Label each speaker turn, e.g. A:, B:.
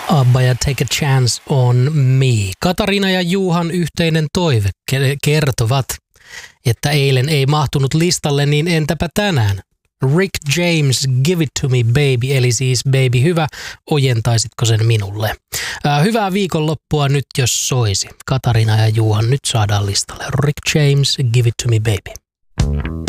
A: ABBA ja Take a Chance on Me. Katariina ja Juhan yhteinen toive kertovat, että eilen ei mahtunut listalle, niin entäpä tänään? Rick James, Give It To Me Baby, eli siis baby hyvä, ojentaisitko sen minulle? Hyvää viikonloppua nyt, jos soisi. Katariina ja Juhan nyt saadaan listalle. Rick James, Give It To Me Baby.